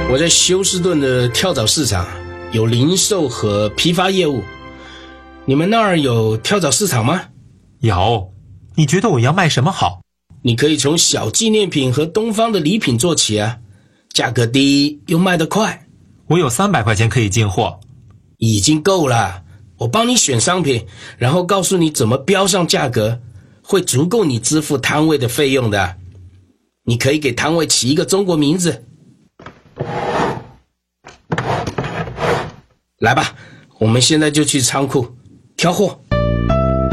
我在休斯顿的跳蚤市场有零售和批发业务。你们那儿有跳蚤市场吗？ 有。你觉得我要卖什么好？ 你可以从小纪念品和东方的礼品做起啊，价格低又卖得快。 我有300块钱可以进货。 已经够了，我帮你选商品，然后告诉你怎么标上价格，会足够你支付摊位的费用的。你可以给摊位起一个中国名字。来吧，我们现在就去仓库挑货。